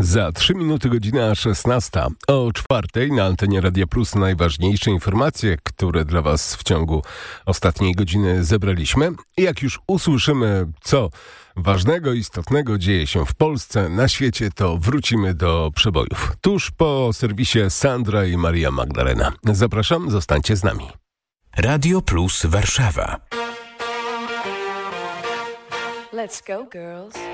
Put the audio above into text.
Za 3 minuty godzina 16. O 4 na antenie Radia Plus najważniejsze informacje, które dla Was w ciągu ostatniej godziny zebraliśmy. I jak już usłyszymy, co ważnego, istotnego dzieje się w Polsce, na świecie, to wrócimy do przebojów. Tuż po serwisie Sandra i Maria Magdalena. Zapraszam, zostańcie z nami. Radio Plus Warszawa. Let's go, girls.